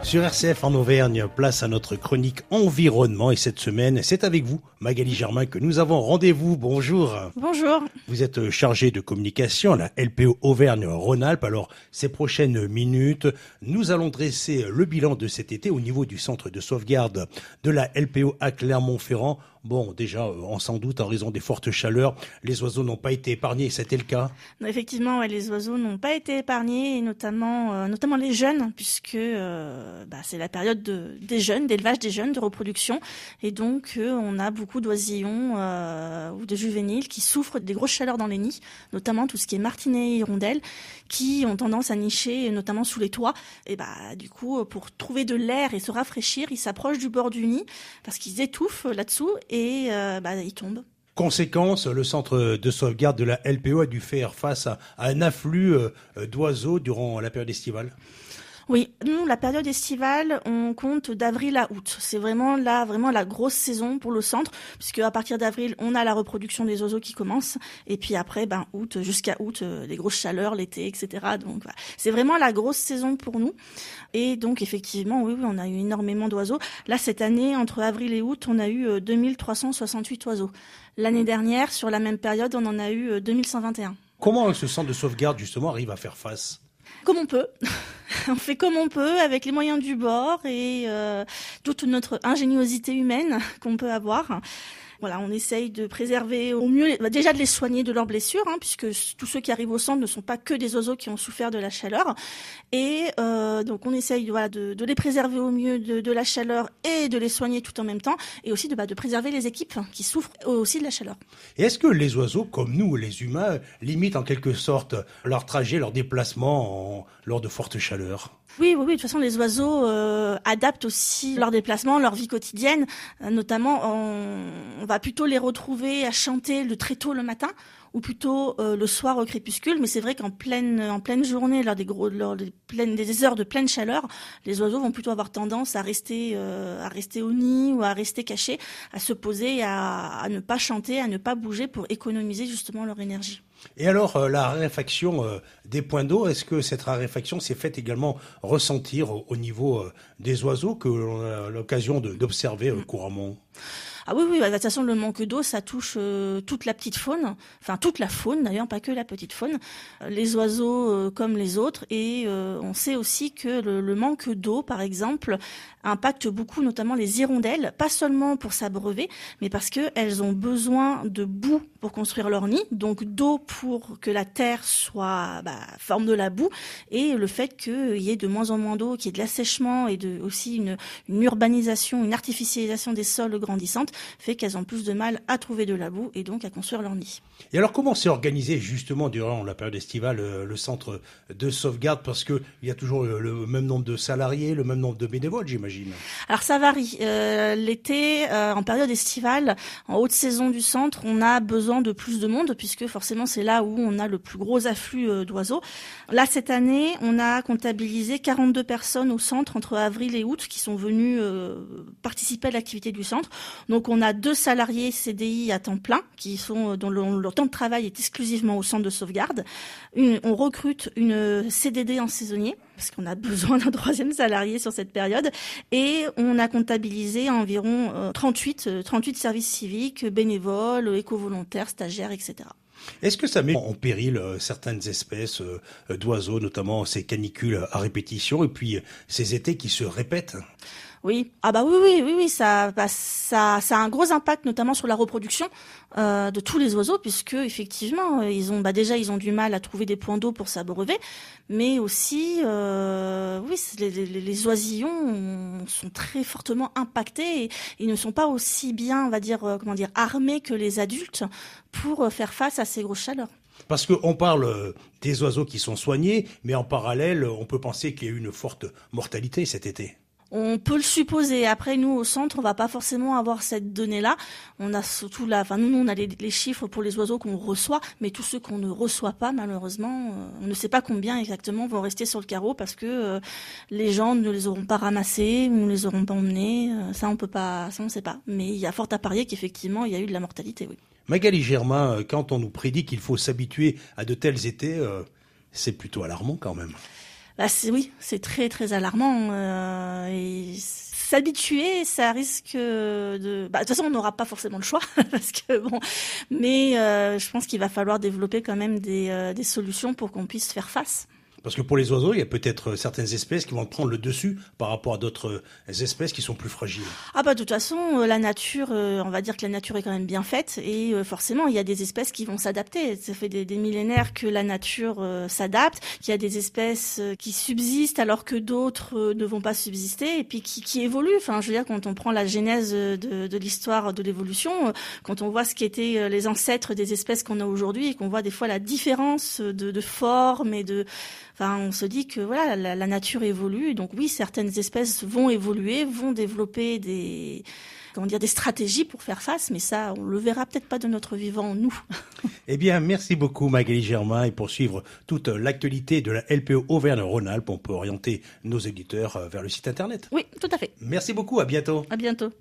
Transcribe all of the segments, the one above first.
Sur RCF en Auvergne, place à notre chronique environnement et cette semaine, c'est avec vous, Magali Germain, que nous avons rendez-vous. Bonjour. Bonjour. Vous êtes chargée de communication à la LPO Auvergne-Rhône-Alpes. Alors, ces prochaines minutes, nous allons dresser le bilan de cet été au niveau du centre de sauvegarde de la LPO à Clermont-Ferrand. Bon, déjà, on s'en doute, en raison des fortes chaleurs, les oiseaux n'ont pas été épargnés, c'était le cas? Non, effectivement, ouais, les oiseaux n'ont pas été épargnés, et notamment les jeunes, puisque c'est la période des jeunes, d'élevage des jeunes, de reproduction. Et donc, on a beaucoup d'oisillons ou de juvéniles qui souffrent des grosses chaleurs dans les nids, notamment tout ce qui est martinets et hirondelles, qui ont tendance à nicher, notamment sous les toits. Et du coup, pour trouver de l'air et se rafraîchir, ils s'approchent du bord du nid, parce qu'ils étouffent là-dessous, et ils tombent. Conséquence, le centre de sauvegarde de la LPO a dû faire face à un afflux d'oiseaux durant la période estivale. Oui, nous, la période estivale, on compte d'avril à août. C'est vraiment la grosse saison pour le centre, puisque à partir d'avril, on a la reproduction des oiseaux qui commence, et puis après, août, jusqu'à août, les grosses chaleurs, l'été, etc. Donc, voilà. C'est vraiment la grosse saison pour nous. Et donc, effectivement, oui, on a eu énormément d'oiseaux. Là, cette année, entre avril et août, on a eu 2368 oiseaux. L'année dernière, sur la même période, on en a eu 2121. Comment ce centre de sauvegarde, justement, arrive à faire face ? Comme on peut. On fait comme on peut, avec les moyens du bord et toute notre ingéniosité humaine qu'on peut avoir. Voilà, on essaye de préserver au mieux, déjà de les soigner de leurs blessures, puisque tous ceux qui arrivent au centre ne sont pas que des oiseaux qui ont souffert de la chaleur. Et donc on essaye de les préserver au mieux de la chaleur et de les soigner tout en même temps, et aussi de préserver les équipes qui souffrent aussi de la chaleur. Et est-ce que les oiseaux, comme nous, les humains, limitent en quelque sorte leur trajet, leur déplacement lors de fortes chaleurs ? Oui, de toute façon, les oiseaux adaptent aussi leur déplacement, leur vie quotidienne. Notamment, on va plutôt les retrouver à chanter très tôt le matin, ou plutôt le soir au crépuscule. Mais c'est vrai qu'en pleine journée, lors des heures de pleine chaleur, les oiseaux vont plutôt avoir tendance à rester au nid ou à rester cachés, à se poser, à ne pas chanter, à ne pas bouger pour économiser justement leur énergie. Et alors, la raréfaction des points d'eau, est-ce que cette raréfaction s'est faite également ressentir au niveau des oiseaux que l'on a l'occasion d'observer couramment ? Ah oui, de toute façon, le manque d'eau, ça touche toute la petite faune, enfin toute la faune d'ailleurs, pas que la petite faune, les oiseaux comme les autres. Et on sait aussi que le manque d'eau, par exemple, impacte beaucoup notamment les hirondelles, pas seulement pour s'abreuver, mais parce qu'elles ont besoin de boue pour construire leur nid, donc d'eau pour que la terre forme de la boue, et le fait qu'il y ait de moins en moins d'eau, qu'il y ait de l'assèchement et aussi une urbanisation, une artificialisation des sols grandissantes, fait qu'elles ont plus de mal à trouver de la boue et donc à construire leur nid. Et alors comment s'est organisé justement durant la période estivale le centre de sauvegarde, parce qu'il y a toujours le même nombre de salariés, le même nombre de bénévoles, j'imagine? Alors ça varie. L'été, en période estivale, en haute saison du centre, on a besoin de plus de monde, puisque forcément c'est là où on a le plus gros afflux d'oiseaux. Là, cette année, on a comptabilisé 42 personnes au centre entre avril et août qui sont venues participer à l'activité du centre. Donc on a 2 salariés CDI à temps plein dont leur temps de travail est exclusivement au centre de sauvegarde. On recrute une CDD en saisonnier, parce qu'on a besoin d'un 3e salarié sur cette période, et on a comptabilisé environ 38 services civiques, bénévoles, éco-volontaires, stagiaires, etc. Est-ce que ça met en péril certaines espèces d'oiseaux, notamment ces canicules à répétition et puis ces étés qui se répètent ? Oui. Oui, ça a un gros impact, notamment sur la reproduction de tous les oiseaux, puisque effectivement, ils ont du mal à trouver des points d'eau pour s'abreuver, mais aussi, les oisillons sont très fortement impactés et ils ne sont pas aussi bien, on va dire, armés que les adultes pour faire face à ces grosses chaleurs. Parce qu'on parle des oiseaux qui sont soignés, mais en parallèle, on peut penser qu'il y a eu une forte mortalité cet été. On peut le supposer. Après, nous, au centre, on va pas forcément avoir cette donnée-là. On a surtout nous, on a les chiffres pour les oiseaux qu'on reçoit, mais tous ceux qu'on ne reçoit pas, malheureusement, on ne sait pas combien exactement vont rester sur le carreau parce que les gens ne les auront pas ramassés ou ne les auront pas emmenés. Ça, on sait pas. Mais il y a fort à parier qu'effectivement, il y a eu de la mortalité, oui. Magali Germain, quand on nous prédit qu'il faut s'habituer à de tels étés, c'est plutôt alarmant quand même. C'est très très alarmant et s'habituer, ça risque de toute façon on n'aura pas forcément le choix parce que mais je pense qu'il va falloir développer quand même des solutions pour qu'on puisse faire face. Parce que pour les oiseaux, il y a peut-être certaines espèces qui vont prendre le dessus par rapport à d'autres espèces qui sont plus fragiles. De toute façon, la nature, on va dire que la nature est quand même bien faite et forcément, il y a des espèces qui vont s'adapter. Ça fait des millénaires que la nature s'adapte, qu'il y a des espèces qui subsistent alors que d'autres ne vont pas subsister et puis qui évoluent. Enfin, je veux dire, quand on prend la genèse de l'histoire de l'évolution, quand on voit ce qu'étaient les ancêtres des espèces qu'on a aujourd'hui et qu'on voit des fois la différence de forme et on se dit que la nature évolue. Donc oui, certaines espèces vont évoluer, vont développer des stratégies pour faire face, mais ça, on le verra peut-être pas de notre vivant, nous. Eh bien, merci beaucoup Magali Germain. Et pour suivre toute l'actualité de la LPO Auvergne-Rhône-Alpes, on peut orienter nos éditeurs vers le site internet. Oui, tout à fait. Merci beaucoup, à bientôt. À bientôt.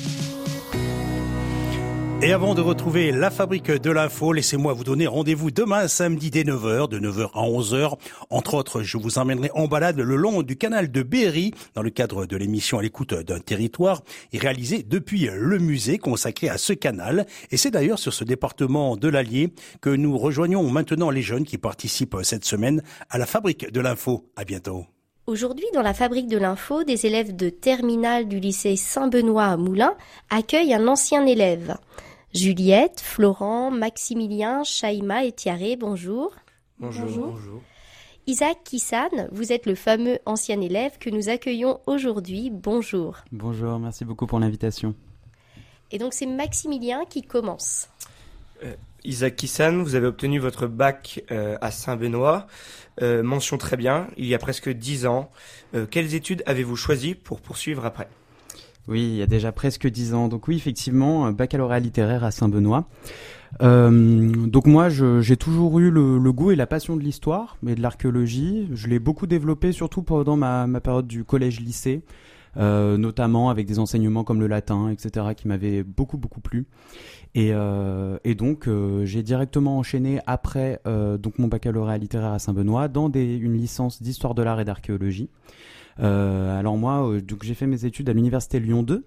Et avant de retrouver la fabrique de l'info, laissez-moi vous donner rendez-vous demain samedi dès 9h, de 9h à 11h. Entre autres, je vous emmènerai en balade le long du canal de Berry dans le cadre de l'émission À l'écoute d'un territoire et réalisée depuis le musée consacré à ce canal. Et c'est d'ailleurs sur ce département de l'Allier que nous rejoignons maintenant les jeunes qui participent cette semaine à la fabrique de l'info. À bientôt. Aujourd'hui, dans la fabrique de l'info, des élèves de terminale du lycée Saint-Benoît à Moulins accueillent un ancien élève. Juliette, Florent, Maximilien, Shaima et Thierry, bonjour. Bonjour. Isaac Kissan, vous êtes le fameux ancien élève que nous accueillons aujourd'hui. Bonjour. Bonjour, merci beaucoup pour l'invitation. Et donc c'est Maximilien qui commence. Isaac Kissan, vous avez obtenu votre bac à Saint-Benoît. Mention très bien, il y a presque 10 ans. Quelles études avez-vous choisies pour poursuivre après ? Oui, il y a déjà presque 10 ans. Donc oui, effectivement, baccalauréat littéraire à Saint-Benoît. Donc moi, j'ai toujours eu le goût et la passion de l'histoire, mais de l'archéologie. Je l'ai beaucoup développé, surtout pendant ma période du collège-lycée, notamment avec des enseignements comme le latin, etc., qui m'avaient beaucoup plu. Et donc j'ai directement enchaîné après donc mon baccalauréat littéraire à Saint-Benoît dans une licence d'histoire de l'art et d'archéologie. Alors moi, donc j'ai fait mes études à l'université Lyon 2.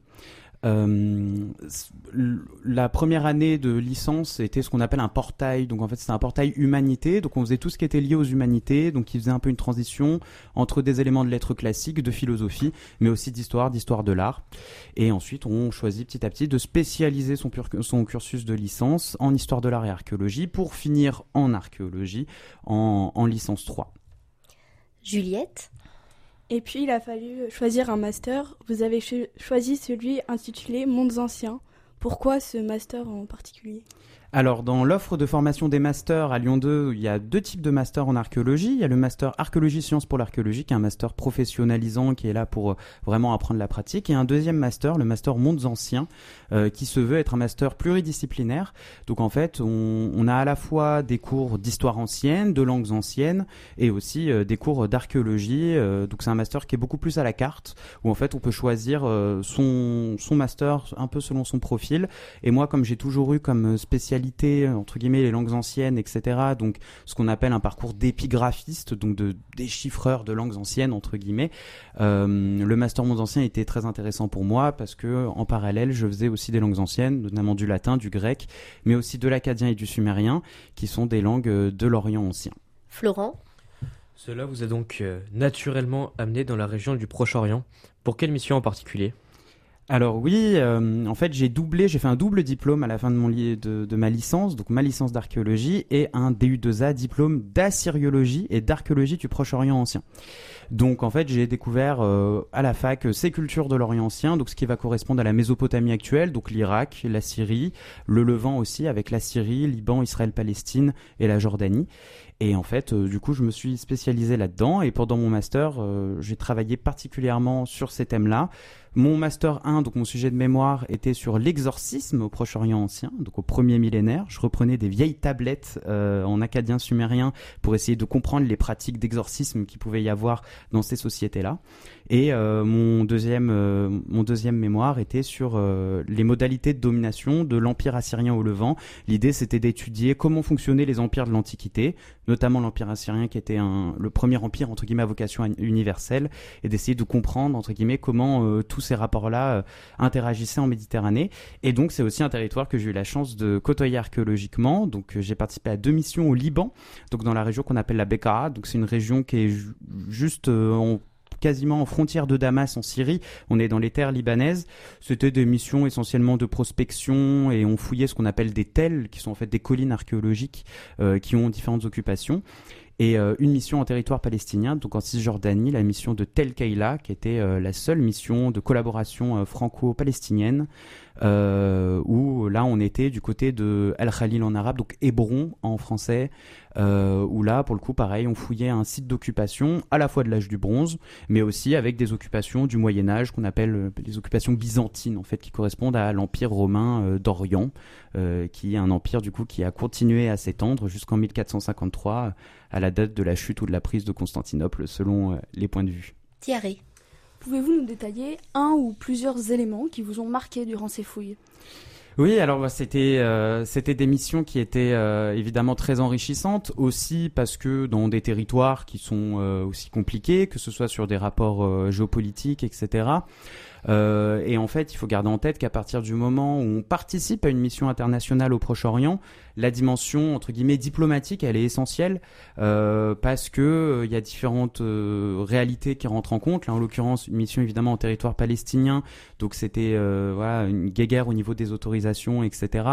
La première année de licence était ce qu'on appelle un portail. Donc en fait, c'était un portail humanité. Donc on faisait tout ce qui était lié aux humanités. Donc il faisait un peu une transition entre des éléments de lettres classiques, de philosophie, mais aussi d'histoire de l'art. Et ensuite, on choisit petit à petit de spécialiser son cursus de licence en histoire de l'art et archéologie pour finir en archéologie en licence 3. Juliette ? Et puis, il a fallu choisir un master. Vous avez choisi celui intitulé Mondes anciens. Pourquoi ce master en particulier ? Alors, dans l'offre de formation des masters à Lyon 2, il y a 2 types de masters en archéologie. Il y a le master archéologie sciences pour l'archéologie, qui est un master professionnalisant, qui est là pour vraiment apprendre la pratique. Et un deuxième master, le master Mondes anciens, qui se veut être un master pluridisciplinaire. Donc, en fait, on a à la fois des cours d'histoire ancienne, de langues anciennes, et aussi des cours d'archéologie. Donc, c'est un master qui est beaucoup plus à la carte, où en fait, on peut choisir son master un peu selon son profil. Et moi, comme j'ai toujours eu comme spécialité entre guillemets les langues anciennes, etc., donc ce qu'on appelle un parcours d'épigraphiste, donc de déchiffreur de langues anciennes entre guillemets, le master mondes anciens était très intéressant pour moi parce que en parallèle je faisais aussi des langues anciennes, notamment du latin, du grec, mais aussi de l'akkadien et du sumérien qui sont des langues de l'Orient ancien. Florent ? Cela vous a donc naturellement amené dans la région du Proche-Orient. Pour quelle mission en particulier ? Alors oui, en fait j'ai fait un double diplôme à la fin de ma licence, donc ma licence d'archéologie et un DU2A diplôme d'assyriologie et d'archéologie du Proche-Orient ancien. Donc en fait j'ai découvert à la fac ces cultures de l'Orient ancien, donc ce qui va correspondre à la Mésopotamie actuelle, donc l'Irak, la Syrie, le Levant aussi avec la Syrie, Liban, Israël, Palestine et la Jordanie. Et en fait, du coup, je me suis spécialisé là-dedans et pendant mon master, j'ai travaillé particulièrement sur ces thèmes-là. Mon master 1, donc mon sujet de mémoire, était sur l'exorcisme au Proche-Orient ancien, donc au premier millénaire. Je reprenais des vieilles tablettes en akkadien sumérien pour essayer de comprendre les pratiques d'exorcisme qu'il pouvait y avoir dans ces sociétés-là. Et mon deuxième mémoire était sur les modalités de domination de l'Empire assyrien au Levant. L'idée, c'était d'étudier comment fonctionnaient les empires de l'Antiquité, notamment l'Empire assyrien qui était le premier empire entre guillemets à vocation universelle, et d'essayer de comprendre entre guillemets comment tous ces rapports-là interagissaient en Méditerranée. Et donc c'est aussi un territoire que j'ai eu la chance de côtoyer archéologiquement. Donc j'ai participé à 2 missions au Liban, donc dans la région qu'on appelle la Bekaa. Donc c'est une région qui est juste quasiment en frontière de Damas en Syrie. On est dans les terres libanaises. C'était des missions essentiellement de prospection et on fouillait ce qu'on appelle des tels, qui sont en fait des collines archéologiques qui ont différentes occupations. Et une mission en territoire palestinien, donc en Cisjordanie, la mission de Tel Keila, qui était la seule mission de collaboration franco-palestinienne, où là on était du côté de El Khalil en arabe, donc Hébron en français, où là pour le coup pareil on fouillait un site d'occupation à la fois de l'âge du bronze, mais aussi avec des occupations du Moyen-Âge qu'on appelle les occupations byzantines en fait, qui correspondent à l'Empire romain d'Orient, qui est un empire du coup qui a continué à s'étendre jusqu'en 1453, à la date de la chute ou de la prise de Constantinople selon les points de vue. Thierry. Pouvez-vous nous détailler un ou plusieurs éléments qui vous ont marqué durant ces fouilles ? Oui, alors c'était des missions qui étaient évidemment très enrichissantes, aussi parce que dans des territoires qui sont aussi compliqués, que ce soit sur des rapports géopolitiques, etc. Et en fait, il faut garder en tête qu'à partir du moment où on participe à une mission internationale au Proche-Orient, la dimension entre guillemets diplomatique, elle est essentielle parce que il y a différentes réalités qui rentrent en compte. Là, en l'occurrence, une mission évidemment en territoire palestinien, donc c'était une guéguerre au niveau des autorisations, etc.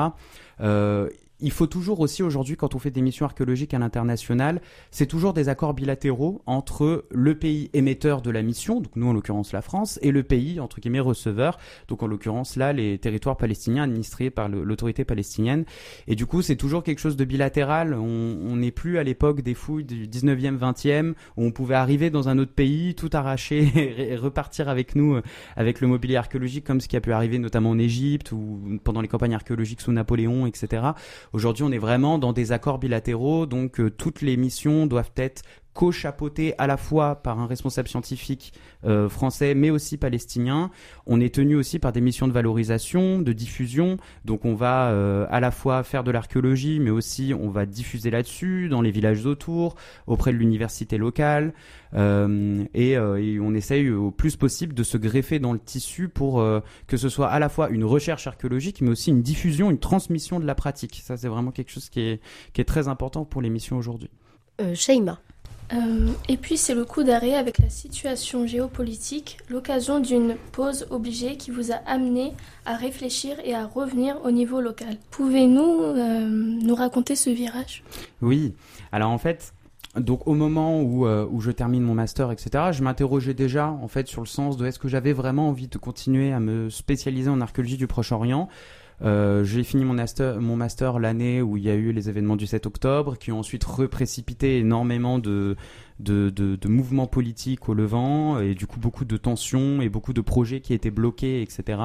Il faut toujours aussi aujourd'hui, quand on fait des missions archéologiques à l'international, c'est toujours des accords bilatéraux entre le pays émetteur de la mission, donc nous en l'occurrence la France, et le pays entre guillemets receveur, donc en l'occurrence là les territoires palestiniens administrés par l'autorité palestinienne. Et du coup c'est toujours quelque chose de bilatéral. On n'est plus à l'époque des fouilles du 19e, 20e, où on pouvait arriver dans un autre pays, tout arracher et repartir avec nous, avec le mobilier archéologique, comme ce qui a pu arriver notamment en Égypte ou pendant les campagnes archéologiques sous Napoléon, etc. Aujourd'hui, on est vraiment dans des accords bilatéraux, donc toutes les missions doivent être co-chapeautées à la fois par un responsable scientifique français, mais aussi palestinien. On est tenu aussi par des missions de valorisation, de diffusion, donc on va à la fois faire de l'archéologie, mais aussi on va diffuser là-dessus, dans les villages autour, auprès de l'université locale, et on essaye au plus possible de se greffer dans le tissu pour que ce soit à la fois une recherche archéologique, mais aussi une diffusion, une transmission de la pratique. Ça, c'est vraiment quelque chose qui est très important pour les missions aujourd'hui. Shaima. Et puis c'est le coup d'arrêt avec la situation géopolitique, l'occasion d'une pause obligée qui vous a amené à réfléchir et à revenir au niveau local. Pouvez-vous nous raconter ce virage ? Oui, alors en fait, donc au moment où je termine mon master, etc., je m'interrogeais déjà en fait sur le sens de est-ce que j'avais vraiment envie de continuer à me spécialiser en archéologie du Proche-Orient. J'ai fini mon master l'année où il y a eu les événements du 7 octobre qui ont ensuite reprécipité énormément de mouvements politiques au Levant et du coup beaucoup de tensions et beaucoup de projets qui étaient bloqués, etc.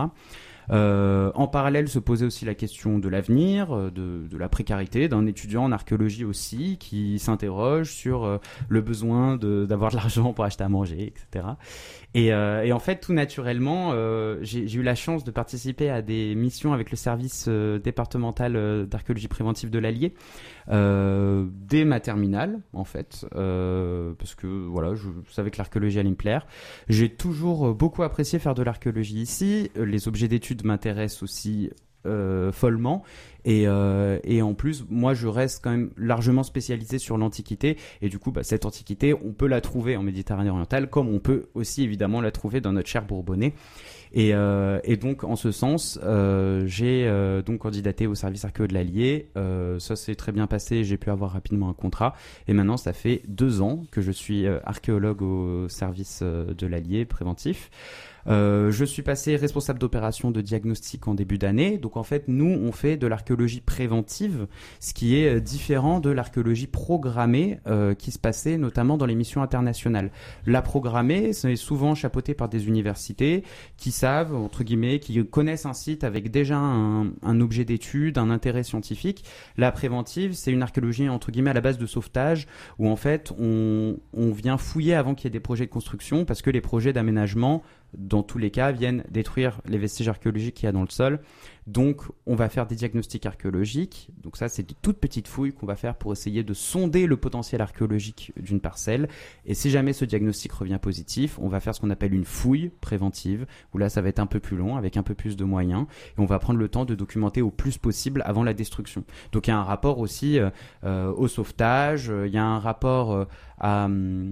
En parallèle se posait aussi la question de l'avenir, de la précarité d'un étudiant en archéologie aussi qui s'interroge sur le besoin d'avoir de l'argent pour acheter à manger, etc. Et en fait, tout naturellement, j'ai eu la chance de participer à des missions avec le service départemental d'archéologie préventive de l'Allier dès ma terminale, en fait, parce que voilà, je savais que l'archéologie allait me plaire. J'ai toujours beaucoup apprécié faire de l'archéologie ici. Les objets d'études m'intéressent aussi follement et en plus moi je reste quand même largement spécialisé sur l'Antiquité et du coup cette Antiquité on peut la trouver en Méditerranée orientale comme on peut aussi évidemment la trouver dans notre cher Bourbonnais et donc en ce sens j'ai donc candidaté au service archéo de l'Allier. Ça s'est très bien passé, j'ai pu avoir rapidement un contrat et maintenant ça fait 2 ans que je suis archéologue au service de l'Allier préventif. Je suis passé responsable d'opération de diagnostic en début d'année. Donc en fait, nous, on fait de l'archéologie préventive, ce qui est différent de l'archéologie programmée qui se passait notamment dans les missions internationales. La programmée, c'est souvent chapeauté par des universités qui savent, entre guillemets, qui connaissent un site avec déjà un objet d'étude, un intérêt scientifique. La préventive, c'est une archéologie, entre guillemets, à la base de sauvetage, où en fait, on vient fouiller avant qu'il y ait des projets de construction, parce que les projets d'aménagement dans tous les cas, viennent détruire les vestiges archéologiques qu'il y a dans le sol. Donc, on va faire des diagnostics archéologiques. Donc ça, c'est des toutes petites fouilles qu'on va faire pour essayer de sonder le potentiel archéologique d'une parcelle. Et si jamais ce diagnostic revient positif, on va faire ce qu'on appelle une fouille préventive, où là, ça va être un peu plus long, avec un peu plus de moyens. Et on va prendre le temps de documenter au plus possible avant la destruction. Donc, il y a un rapport aussi au sauvetage. Il y a un rapport à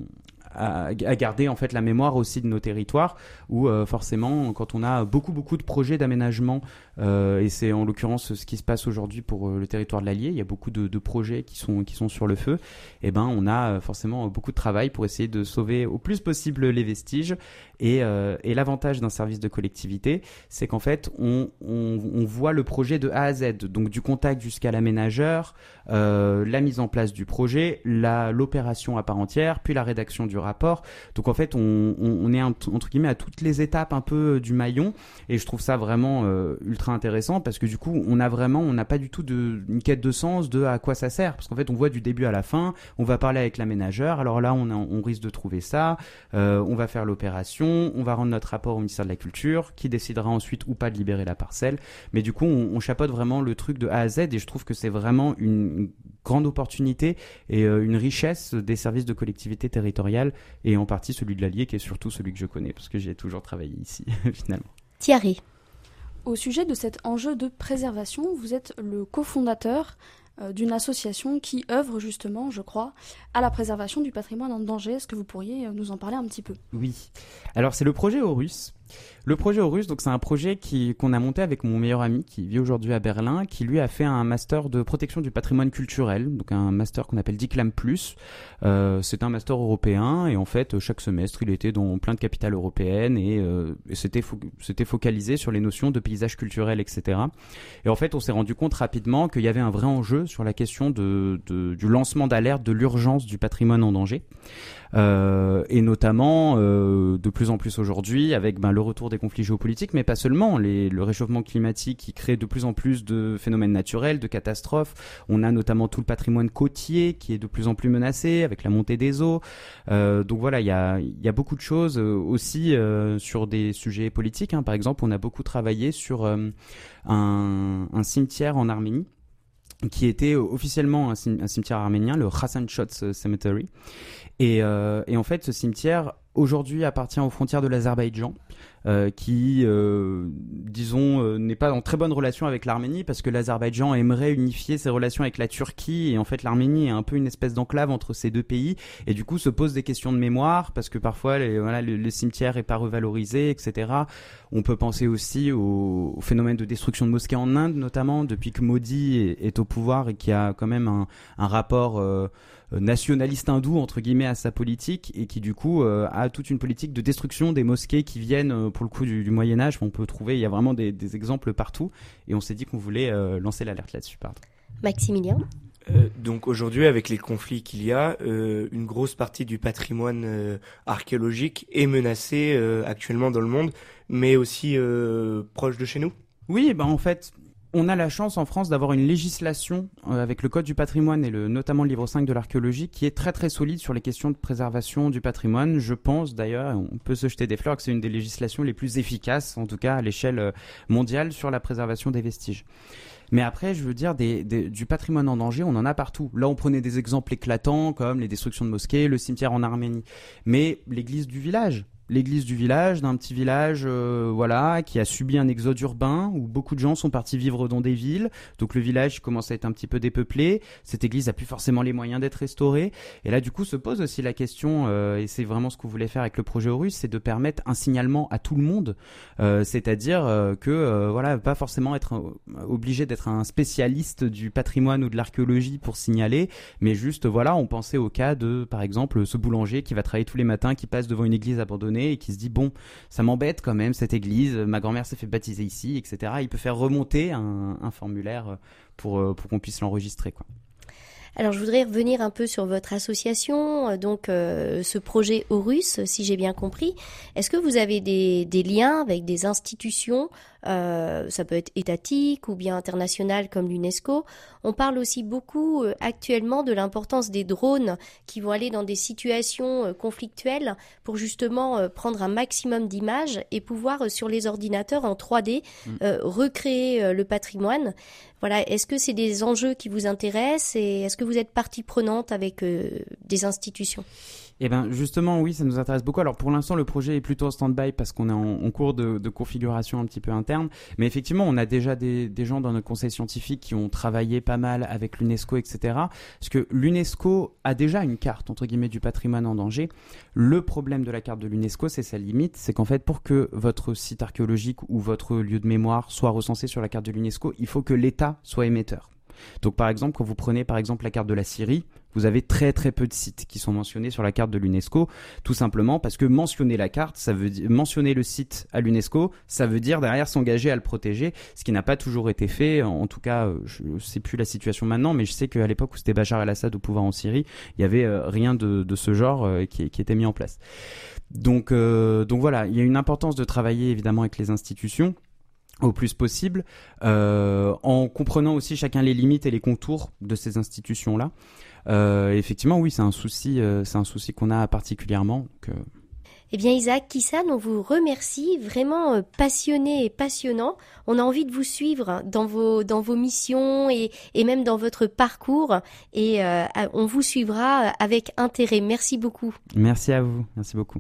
garder en fait la mémoire aussi de nos territoires où forcément quand on a beaucoup de projets d'aménagement et c'est en l'occurrence ce qui se passe aujourd'hui pour le territoire de l'Allier, il y a beaucoup de projets qui sont sur le feu, et ben on a forcément beaucoup de travail pour essayer de sauver au plus possible les vestiges et l'avantage d'un service de collectivité, c'est qu'en fait on voit le projet de A à Z, donc du contact jusqu'à l'aménageur, la mise en place du projet, l'opération à part entière, puis la rédaction du rapport. Donc en fait on est entre guillemets à toutes les étapes un peu du maillon, et je trouve ça vraiment ultra intéressant parce que du coup on n'a pas du tout une quête de sens de à quoi ça sert, parce qu'en fait on voit du début à la fin, on va parler avec l'aménageur, alors là on risque de trouver ça, on va faire l'opération, on va rendre notre rapport au ministère de la Culture qui décidera ensuite ou pas de libérer la parcelle, mais du coup on chapeaute vraiment le truc de A à Z, et je trouve que c'est vraiment une grande opportunité et une richesse des services de collectivité territoriale, et en partie celui de l'Allier qui est surtout celui que je connais parce que j'ai toujours travaillé ici finalement. Thierry. Au sujet de cet enjeu de préservation, vous êtes le cofondateur d'une association qui œuvre justement, je crois, à la préservation du patrimoine en danger. Est-ce que vous pourriez nous en parler un petit peu ? Oui. Alors c'est le projet Horus. Le projet Horus, donc c'est un projet qu'on a monté avec mon meilleur ami qui vit aujourd'hui à Berlin, qui lui a fait un master de protection du patrimoine culturel, donc un master qu'on appelle DICLAM+. C'est un master européen, et en fait chaque semestre il était dans plein de capitales européennes, et c'était focalisé sur les notions de paysage culturel, etc. Et en fait on s'est rendu compte rapidement qu'il y avait un vrai enjeu sur la question du lancement d'alerte de l'urgence du patrimoine en danger. Et notamment de plus en plus aujourd'hui avec le retour des conflits géopolitiques, mais pas seulement, le réchauffement climatique qui crée de plus en plus de phénomènes naturels, de catastrophes. On a notamment tout le patrimoine côtier qui est de plus en plus menacé avec la montée des eaux. Donc voilà, il y a beaucoup de choses aussi sur des sujets politiques, hein. Par exemple, on a beaucoup travaillé sur un cimetière en Arménie qui était officiellement un cimetière arménien, le Hassan Shots Cemetery. Et en fait, ce cimetière, aujourd'hui, appartient aux frontières de l'Azerbaïdjan, qui, disons, n'est pas en très bonne relation avec l'Arménie, parce que l'Azerbaïdjan aimerait unifier ses relations avec la Turquie, et en fait, l'Arménie est un peu une espèce d'enclave entre ces deux pays, et du coup, se pose des questions de mémoire, parce que parfois, le cimetière est pas revalorisé, etc. On peut penser aussi au phénomène de destruction de mosquées en Inde, notamment, depuis que Modi est au pouvoir, et qu'il y a quand même un rapport nationaliste hindou entre guillemets à sa politique, et qui du coup a toute une politique de destruction des mosquées qui viennent pour le coup du Moyen-Âge. On peut trouver, il y a vraiment des exemples partout, et on s'est dit qu'on voulait lancer l'alerte là-dessus. Pardon. Maximilien. Donc aujourd'hui, avec les conflits qu'il y a, une grosse partie du patrimoine archéologique est menacée actuellement dans le monde, mais aussi proche de chez nous. Oui, en fait, on a la chance en France d'avoir une législation avec le Code du patrimoine et notamment le livre 5 de l'archéologie qui est très très solide sur les questions de préservation du patrimoine. Je pense d'ailleurs, on peut se jeter des fleurs, que c'est une des législations les plus efficaces, en tout cas à l'échelle mondiale, sur la préservation des vestiges. Mais après, je veux dire, du patrimoine en danger, on en a partout. Là, on prenait des exemples éclatants comme les destructions de mosquées, le cimetière en Arménie. Mais l'église du village d'un petit village qui a subi un exode urbain où beaucoup de gens sont partis vivre dans des villes, donc le village commence à être un petit peu dépeuplé, cette église a plus forcément les moyens d'être restaurée, et là du coup se pose aussi la question, et c'est vraiment ce qu'on voulait faire avec le projet Horus, c'est de permettre un signalement à tout le monde, c'est-à-dire que pas forcément être obligé d'être un spécialiste du patrimoine ou de l'archéologie pour signaler, mais juste on pensait au cas de par exemple ce boulanger qui va travailler tous les matins, qui passe devant une église abandonnée et qui se dit ça m'embête quand même cette église, ma grand-mère s'est fait baptiser ici, etc. Il peut faire remonter un formulaire pour qu'on puisse l'enregistrer, quoi. Alors je voudrais revenir un peu sur votre association, donc ce projet Horus, si j'ai bien compris. Est-ce que vous avez des liens avec des institutions ça peut être étatique ou bien international comme l'UNESCO. On parle aussi beaucoup actuellement de l'importance des drones qui vont aller dans des situations conflictuelles pour justement prendre un maximum d'images et pouvoir sur les ordinateurs en 3D recréer le patrimoine. Voilà, est-ce que c'est des enjeux qui vous intéressent et est-ce que vous êtes partie prenante avec des institutions ? Eh ben justement oui, ça nous intéresse beaucoup. Alors pour l'instant le projet est plutôt en stand-by parce qu'on est en cours de configuration un petit peu interne, mais effectivement on a déjà des gens dans notre conseil scientifique qui ont travaillé pas mal avec l'UNESCO, etc. Parce que l'UNESCO a déjà une carte entre guillemets du patrimoine en danger. Le problème de la carte de l'UNESCO, c'est sa limite, c'est qu'en fait pour que votre site archéologique ou votre lieu de mémoire soit recensé sur la carte de l'UNESCO, il faut que l'État soit émetteur. Donc par exemple, quand vous prenez par exemple la carte de la Syrie, vous avez très très peu de sites qui sont mentionnés sur la carte de l'UNESCO, tout simplement parce que mentionner la carte, ça veut dire mentionner le site à l'UNESCO, ça veut dire derrière s'engager à le protéger, ce qui n'a pas toujours été fait. En tout cas, je ne sais plus la situation maintenant, mais je sais qu'à l'époque où c'était Bachar el-Assad au pouvoir en Syrie, il y avait rien de ce genre qui était mis en place. Donc voilà, il y a une importance de travailler évidemment avec les institutions au plus possible, en comprenant aussi chacun les limites et les contours de ces institutions-là. Effectivement, oui, c'est un souci qu'on a particulièrement. Eh bien, Isaac Kissan, on vous remercie, vraiment passionné et passionnant. On a envie de vous suivre dans vos missions et même dans votre parcours, et on vous suivra avec intérêt. Merci beaucoup. Merci à vous, merci beaucoup.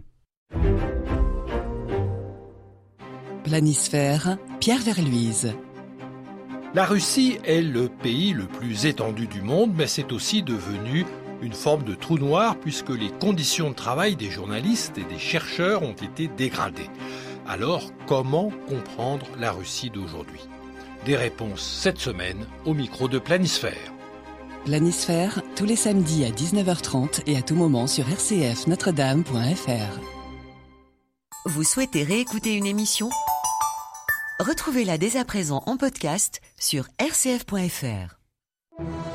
Planisphère, Pierre Verluise. La Russie est le pays le plus étendu du monde, mais c'est aussi devenu une forme de trou noir puisque les conditions de travail des journalistes et des chercheurs ont été dégradées. Alors, comment comprendre la Russie d'aujourd'hui ? Des réponses cette semaine au micro de Planisphère. Planisphère, tous les samedis à 19h30 et à tout moment sur rcfnotredame.fr. Vous souhaitez réécouter une émission ? Retrouvez-la dès à présent en podcast sur rcf.fr.